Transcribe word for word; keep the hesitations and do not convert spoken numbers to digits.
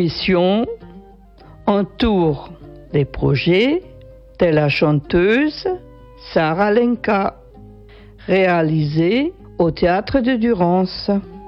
expressions entourent les projets de la chanteuse Sarah Lenka, réalisés au Théâtre de Durance.